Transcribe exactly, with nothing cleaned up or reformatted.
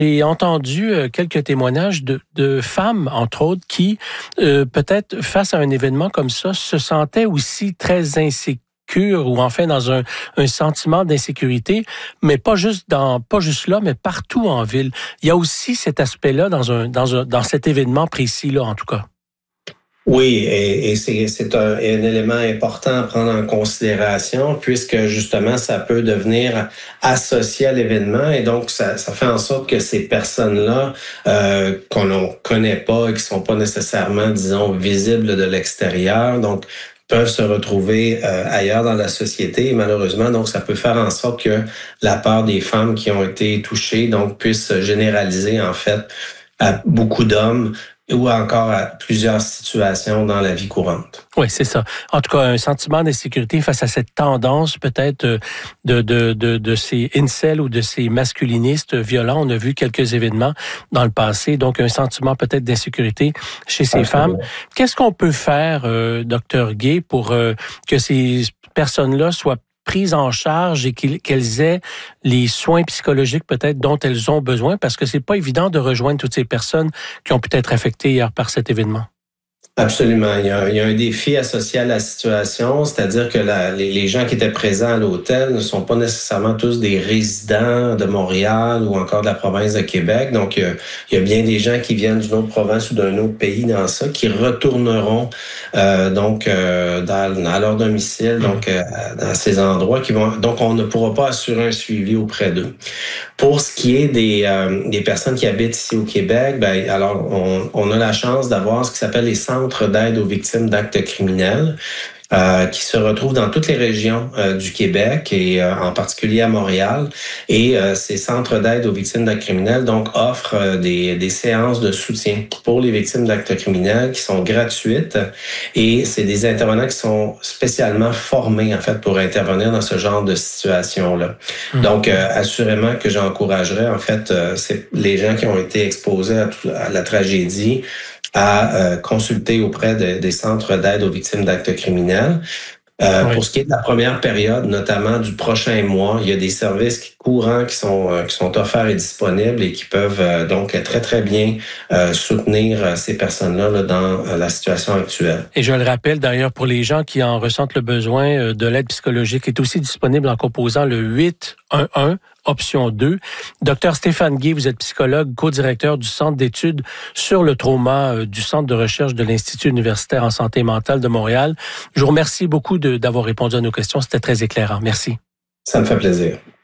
J'ai entendu euh, quelques témoignages de, de femmes, entre autres, qui, euh, peut-être, face à un événement comme ça, se sentaient aussi très insécures ou enfin dans un, un sentiment d'insécurité, mais pas juste dans, pas juste là, mais partout en ville. Il y a aussi cet aspect-là dans un, dans un, dans cet événement précis-là, en tout cas. Oui, et, et c'est, c'est un, un élément important à prendre en considération puisque justement ça peut devenir associé à l'événement et donc ça, ça fait en sorte que ces personnes-là euh, qu'on ne connaît pas et qui sont pas nécessairement, disons, visibles de l'extérieur, donc peuvent se retrouver euh, ailleurs dans la société et malheureusement, donc ça peut faire en sorte que la part des femmes qui ont été touchées donc puisse généraliser en fait à beaucoup d'hommes ou encore à plusieurs situations dans la vie courante. Oui, c'est ça. En tout cas, un sentiment d'insécurité face à cette tendance peut-être de, de, de, de ces incels ou de ces masculinistes violents. On a vu quelques événements dans le passé, donc un sentiment peut-être d'insécurité chez ces Absolument. femmes. Qu'est-ce qu'on peut faire, euh, docteur Gay, pour euh, que ces personnes-là soient prises en charge et qu'elles aient les soins psychologiques peut-être dont elles ont besoin, parce que c'est pas évident de rejoindre toutes ces personnes qui ont pu être affectées hier par cet événement. Absolument. Il y, a, il y a un défi associé à la situation, c'est-à-dire que la, les, les gens qui étaient présents à l'hôtel ne sont pas nécessairement tous des résidents de Montréal ou encore de la province de Québec. Donc, il y a, il y a bien des gens qui viennent d'une autre province ou d'un autre pays dans ça, qui retourneront euh, donc euh, dans, à leur domicile, donc euh, dans ces endroits qui vont. Donc, on ne pourra pas assurer un suivi auprès d'eux. Pour ce qui est des, euh, des personnes qui habitent ici au Québec, ben alors on, on a la chance d'avoir ce qui s'appelle les centres d'aide aux victimes d'actes criminels. Euh, qui se retrouvent dans toutes les régions euh, du Québec et euh, en particulier à Montréal. Et euh, ces centres d'aide aux victimes d'actes criminels donc offrent euh, des, des séances de soutien pour les victimes d'actes criminels qui sont gratuites. Et c'est des intervenants qui sont spécialement formés en fait pour intervenir dans ce genre de situation-là. Mmh. Donc euh, assurément que j'encouragerais en fait euh, c'est les gens qui ont été exposés à, tout, à la tragédie à euh, consulter auprès de, des centres d'aide aux victimes d'actes criminels. Euh, oui. Pour ce qui est de la première période, notamment du prochain mois, il y a des services courants qui sont euh, qui sont offerts et disponibles et qui peuvent euh, donc très très bien euh, soutenir euh, ces personnes-là là, dans euh, la situation actuelle. Et je le rappelle d'ailleurs pour les gens qui en ressentent le besoin, euh, de l'aide psychologique est aussi disponible en composant le huit un un option deux. Docteur Stéphane Gay, vous êtes psychologue, co-directeur du Centre d'études sur le trauma euh, du Centre de recherche de l'Institut universitaire en santé mentale de Montréal. Je vous remercie beaucoup de, d'avoir répondu à nos questions. C'était très éclairant. Merci. Ça me fait plaisir.